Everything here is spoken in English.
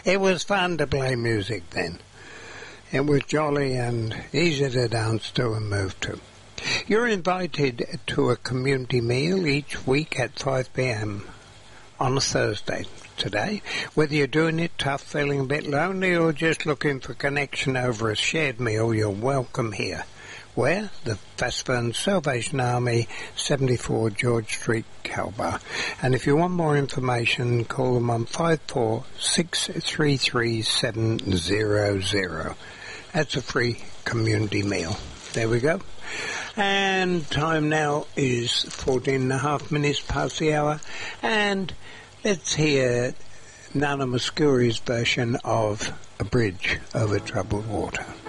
It was fun to play music then. It was jolly and easy to dance to and move to. You're invited to a community meal each week at 5 p.m. on a Thursday today. Whether you're doing it tough, feeling a bit lonely, or just looking for connection over a shared meal, you're welcome here. Where? The Fastburn Salvation Army, 74 George Street, Calbar. And if you want more information, call them on 546333700. That's a free community meal. There we go. And time now is 14 and a half minutes past the hour. And let's hear Nana Mouskouri's version of A Bridge Over Troubled Water.